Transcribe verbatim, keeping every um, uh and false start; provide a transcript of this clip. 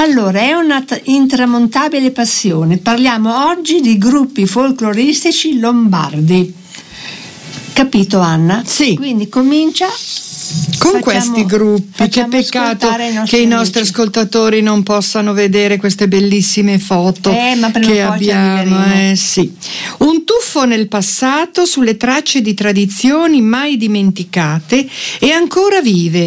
Allora, è una t- intramontabile passione. Parliamo oggi di gruppi folcloristici lombardi. Capito, Anna? Sì. Quindi comincia con facciamo, questi gruppi. Che peccato i che i nostri amici. ascoltatori non possano vedere queste bellissime foto eh, ma che abbiamo. Eh, sì. Un tuffo nel passato sulle tracce di tradizioni mai dimenticate e ancora vive